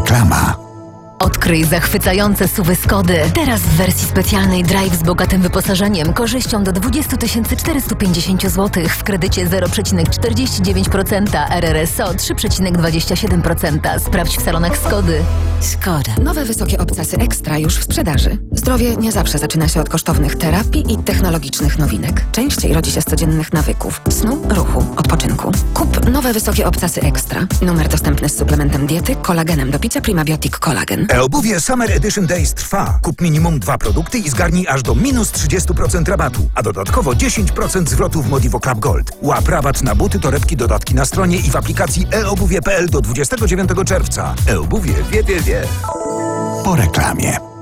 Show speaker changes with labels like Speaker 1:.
Speaker 1: Reklama.
Speaker 2: Odkryj zachwycające SUV-y Skody. Teraz w wersji specjalnej Drive z bogatym wyposażeniem, korzyścią do 20 450 zł w kredycie 0,49%, RRSO 3,27%. Sprawdź w salonach Skody.
Speaker 3: Szkoda. Nowe wysokie obcasy Extra już w sprzedaży. Zdrowie nie zawsze zaczyna się od kosztownych terapii i technologicznych nowinek. Częściej rodzi się z codziennych nawyków. Snu, ruchu, odpoczynku. Kup nowe wysokie obcasy Extra. Numer dostępny z suplementem diety, kolagenem do picia Primabiotic Collagen.
Speaker 4: E-obuwie Summer Edition Days trwa. Kup minimum 2 produkty i zgarnij aż do minus 30% rabatu, a dodatkowo 10% zwrotu w Modivo Club Gold. Łap rabat na buty, torebki, dodatki na stronie i w aplikacji eobuwie.pl do 29 czerwca. E-obuwie wie.
Speaker 1: Po reklamie.